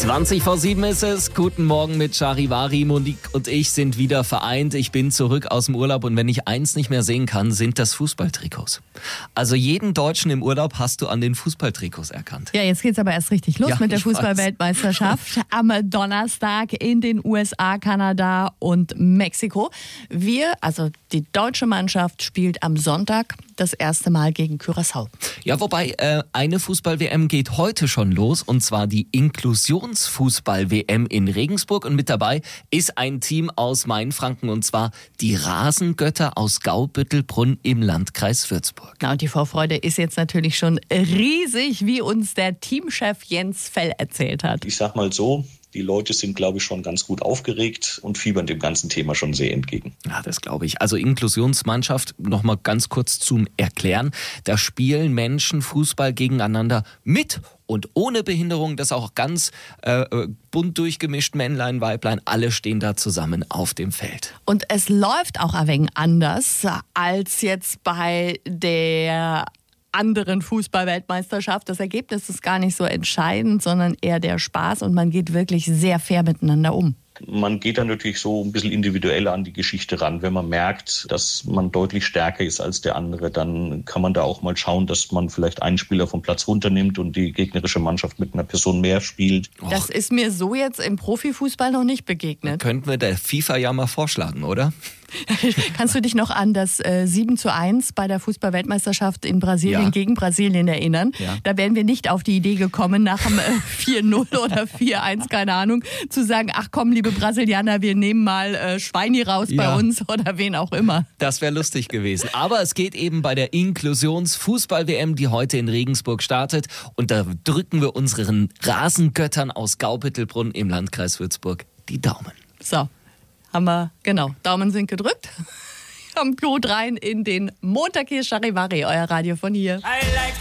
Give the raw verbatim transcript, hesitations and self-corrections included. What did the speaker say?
zwanzig vor sieben ist es. Guten Morgen mit Charivari. Monique und ich sind wieder vereint. Ich bin zurück aus dem Urlaub und wenn ich eins nicht mehr sehen kann, sind das Fußballtrikots. Also jeden Deutschen im Urlaub hast du an den Fußballtrikots erkannt. Ja, jetzt geht's aber erst richtig los Ja, mit der ich weiß. Fußballweltmeisterschaft am Donnerstag in den U S A, Kanada und Mexiko. Wir, also die deutsche Mannschaft, spielt am Sonntag das erste Mal gegen Curaçao. Ja, wobei äh, eine Fußball-W M geht heute schon los und zwar die Inklusionsfußball-W M in Regensburg und mit dabei ist ein Team aus Mainfranken und zwar die Rasengötter aus Gaubüttelbrunn im Landkreis Würzburg. Na, und die Vorfreude ist jetzt natürlich schon riesig, wie uns der Teamchef Jens Fell erzählt hat. Ich sag mal so, die Leute sind, glaube ich, schon ganz gut aufgeregt und fiebern dem ganzen Thema schon sehr entgegen. Ja, das glaube ich. Also Inklusionsmannschaft, nochmal ganz kurz zum Erklären. Da spielen Menschen Fußball gegeneinander mit und ohne Behinderung. Das auch ganz äh, bunt durchgemischt, Männlein, Weiblein, alle stehen da zusammen auf dem Feld. Und es läuft auch ein wenig anders als jetzt bei der anderen Fußball-Weltmeisterschaft. Das Ergebnis ist gar nicht so entscheidend, sondern eher der Spaß und man geht wirklich sehr fair miteinander um. Man geht dann natürlich so ein bisschen individuell an die Geschichte ran. Wenn man merkt, dass man deutlich stärker ist als der andere, dann kann man da auch mal schauen, dass man vielleicht einen Spieler vom Platz runternimmt und die gegnerische Mannschaft mit einer Person mehr spielt. Das ist mir so jetzt im Profifußball noch nicht begegnet. Könnten wir der FIFA ja mal vorschlagen, oder? Kannst du dich noch an das äh, sieben zu eins bei der Fußball-Weltmeisterschaft in Brasilien Ja. gegen Brasilien erinnern? Ja. Da wären wir nicht auf die Idee gekommen, nach dem äh, vier null oder vier eins, keine Ahnung, zu sagen, ach komm, liebe Brasilianer, wir nehmen mal äh, Schweini raus Ja. bei uns oder wen auch immer. Das wäre lustig gewesen. Aber es geht eben bei der Inklusionsfußball-W M, die heute in Regensburg startet. Und da drücken wir unseren Rasengöttern aus Gaubüttelbrunn im Landkreis Würzburg die Daumen. So, haben wir, genau, Daumen sind gedrückt. Kommt gut rein in den Montag hier, Charivari, euer Radio von hier. I like